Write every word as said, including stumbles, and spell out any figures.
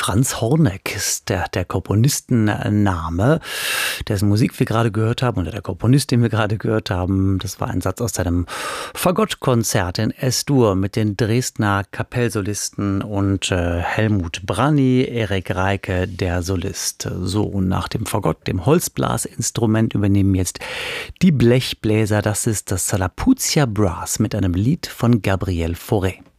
Franz Horneck ist der, der Komponistenname, dessen Musik wir gerade gehört haben, oder der Komponist, den wir gerade gehört haben. Das war ein Satz aus seinem Fagottkonzert in S-Dur mit den Dresdner Kapellsolisten und äh, Helmut Branny, Erik Reike, der Solist. So, und nach dem Fagott, dem Holzblasinstrument, übernehmen jetzt die Blechbläser. Das ist das Salapuzia Brass mit einem Lied von Gabriel Fauré.